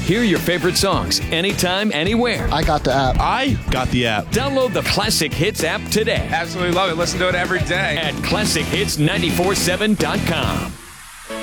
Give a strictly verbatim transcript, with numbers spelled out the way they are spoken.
Hear your favorite songs anytime, anywhere. I got the app. I got the app. Download the Classic Hits app today Absolutely love it. Listen to it every day. at classic hits nine four seven dot com.